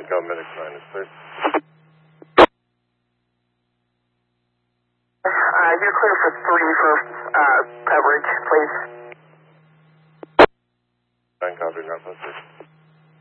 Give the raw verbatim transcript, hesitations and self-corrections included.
Go Medic nine is cleared. Uh, you're clear for three for uh, coverage, please.